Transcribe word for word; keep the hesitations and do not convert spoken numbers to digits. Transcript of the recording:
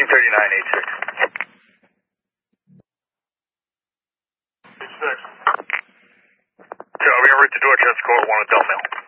thirty-nine eighty-six. eighty-six. So, are we en route to Dorchester Court, one at Del Mill?